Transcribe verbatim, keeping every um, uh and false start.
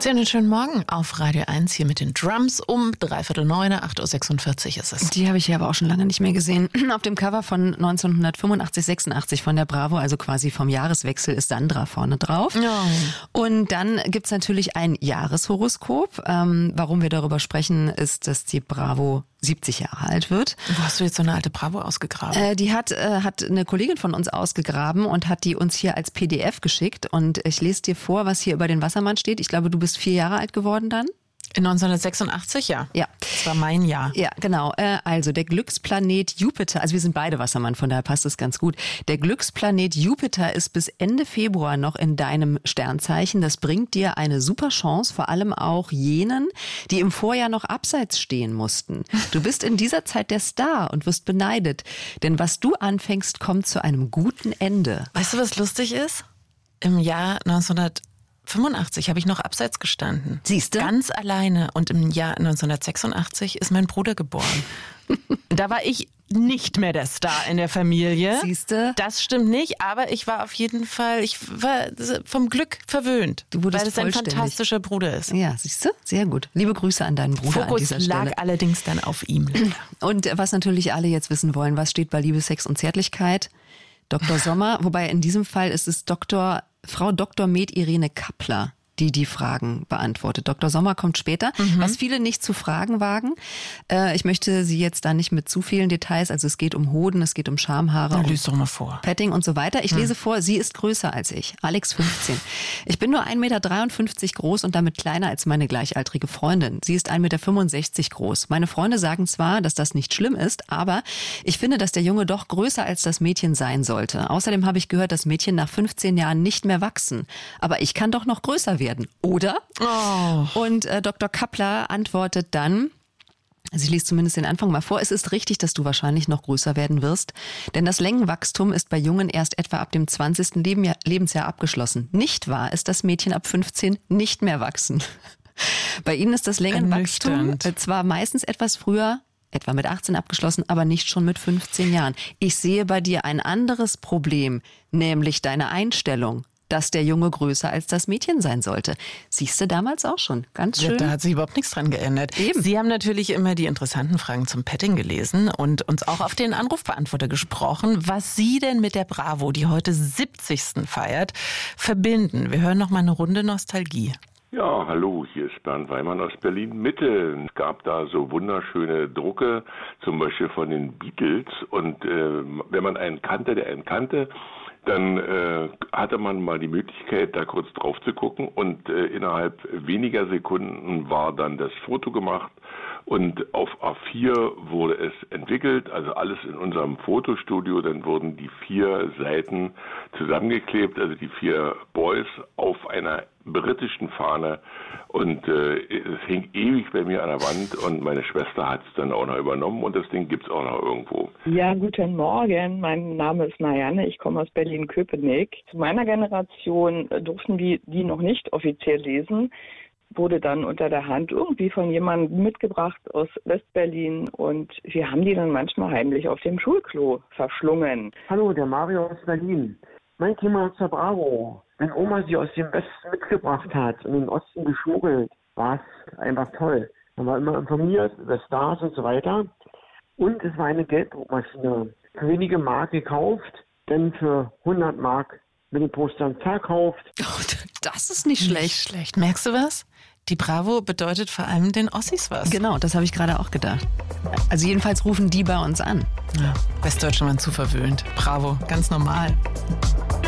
Sie einen schönen Morgen auf Radio eins hier mit den Drums um dreiviertel neun, acht Uhr sechsundvierzig ist es. Die habe ich hier aber auch schon lange nicht mehr gesehen. Auf dem Cover von neunzehnhundertfünfundachtzig, sechsundachtzig von der Bravo, also quasi vom Jahreswechsel, ist Sandra vorne drauf. Ja. Und dann gibt's natürlich ein Jahreshoroskop. Ähm, warum wir darüber sprechen, ist, dass die Bravo siebzig Jahre alt wird. Wo hast du jetzt so eine alte Bravo ausgegraben? Äh, die hat, äh, hat eine Kollegin von uns ausgegraben und hat die uns hier als P D F geschickt. Und ich lese dir vor, was hier über den Wassermann steht. Ich glaube, du bist vier Jahre alt geworden dann? In neunzehnhundertsechsundachtzig, ja. Ja. Das war mein Jahr. Ja, genau. Äh, also der Glücksplanet Jupiter, also wir sind beide Wassermann, von daher passt es ganz gut. Der Glücksplanet Jupiter ist bis Ende Februar noch in deinem Sternzeichen. Das bringt dir eine super Chance, vor allem auch jenen, die im Vorjahr noch abseits stehen mussten. Du bist in dieser Zeit der Star und wirst beneidet. Denn was du anfängst, kommt zu einem guten Ende. Weißt du, was lustig ist? Im Jahr neunzehnhundertfünfundachtzig habe ich noch abseits gestanden. Siehst du? Ganz alleine. Und im Jahr neunzehnhundertsechsundachtzig ist mein Bruder geboren. Da war ich nicht mehr der Star in der Familie. Siehst du? Das stimmt nicht, aber ich war auf jeden Fall, ich war vom Glück verwöhnt. Du wurdest weil es ein vollständig. fantastischer Bruder ist. Ja, siehst du? Sehr gut. Liebe Grüße an deinen Bruder an Fokus dieser lag Stelle. allerdings dann auf ihm. Und was natürlich alle jetzt wissen wollen, was steht bei Liebe, Sex und Zärtlichkeit? Doktor Sommer, wobei in diesem Fall ist es Doktor Frau Doktor Med Irene Kappler, die die Fragen beantwortet. Doktor Sommer kommt später, mhm. was viele nicht zu fragen wagen. Äh, ich möchte Sie jetzt da nicht mit zu vielen Details, also es geht um Hoden, es geht um Schamhaare, Na, um lies doch mal vor. Petting und so weiter. Ich hm. lese vor, sie ist größer als ich, Alex fünfzehn. Ich bin nur ein Meter dreiundfünfzig groß und damit kleiner als meine gleichaltrige Freundin. Sie ist ein Meter fünfundsechzig groß. Meine Freunde sagen zwar, dass das nicht schlimm ist, aber ich finde, dass der Junge doch größer als das Mädchen sein sollte. Außerdem habe ich gehört, dass Mädchen nach fünfzehn Jahren nicht mehr wachsen. Aber ich kann doch noch größer werden. Oder? Oh. Und äh, Doktor Kappler antwortet dann, sie liest zumindest den Anfang mal vor, es ist richtig, dass du wahrscheinlich noch größer werden wirst, denn das Längenwachstum ist bei Jungen erst etwa ab dem zwanzigsten Lebensjahr, Lebensjahr abgeschlossen. Nicht wahr ist, dass Mädchen ab fünfzehn nicht mehr wachsen. Bei ihnen ist das Längenwachstum Ernüchternd. zwar meistens etwas früher, etwa mit achtzehn abgeschlossen, aber nicht schon mit fünfzehn Jahren. Ich sehe bei dir ein anderes Problem, nämlich deine Einstellung, dass der Junge größer als das Mädchen sein sollte. Siehst du damals auch schon. Ganz schön. Ja, da hat sich überhaupt nichts dran geändert. Eben. Sie haben natürlich immer die interessanten Fragen zum Petting gelesen und uns auch auf den Anrufbeantworter gesprochen, was Sie denn mit der Bravo, die heute siebzigsten feiert, verbinden. Wir hören noch mal eine Runde Nostalgie. Ja, hallo, hier ist Bernd Weimann aus Berlin-Mitte. Es gab da so wunderschöne Drucke, zum Beispiel von den Beatles. Und äh, wenn man einen kannte, der einen kannte, dann äh, hatte man mal die Möglichkeit, da kurz drauf zu gucken. Und äh, innerhalb weniger Sekunden war dann das Foto gemacht. Und auf A vier wurde es entwickelt, also alles in unserem Fotostudio. Dann wurden die vier Seiten zusammengeklebt, also die vier Boys auf einer britischen Fahne. Und äh, es hing ewig bei mir an der Wand und meine Schwester hat es dann auch noch übernommen und das Ding gibt's auch noch irgendwo. Ja, guten Morgen. Mein Name ist Marianne. Ich komme aus Berlin-Köpenick. Zu meiner Generation durften die, die noch nicht offiziell lesen, wurde dann unter der Hand irgendwie von jemandem mitgebracht aus Westberlin und wir haben die dann manchmal heimlich auf dem Schulklo verschlungen. Hallo, der Mario aus Berlin. Mein Thema zur Bravo. Wenn Oma sie aus dem Westen mitgebracht hat und in den Osten geschmuggelt, war es einfach toll. Man war immer informiert über Stars und so weiter. Und es war eine Gelddruckmaschine. Für wenige Mark gekauft, dann für hundert Mark mit den Postern verkauft. Oh, das ist nicht schlecht. Nicht schlecht. Merkst du was? Die Bravo bedeutet vor allem den Ossis was. Genau, das habe ich gerade auch gedacht. Also jedenfalls rufen die bei uns an. Ja, Westdeutschen waren zu verwöhnt. Bravo, ganz normal.